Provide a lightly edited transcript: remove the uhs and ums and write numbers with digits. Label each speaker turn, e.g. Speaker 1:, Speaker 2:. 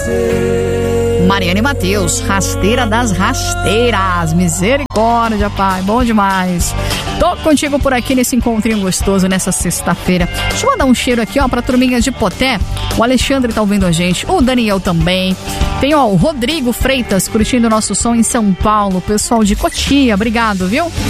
Speaker 1: Mariana e Matheus, rasteira das rasteiras. Misericórdia, pai, bom demais. Tô contigo por aqui nesse encontrinho gostoso nessa sexta-feira. Deixa eu mandar um cheiro aqui, ó, pra turminha de Poté. O Alexandre tá ouvindo a gente, o Daniel também. Tem, ó, o Rodrigo Freitas curtindo o nosso som em São Paulo. Pessoal de Cotia, obrigado, viu?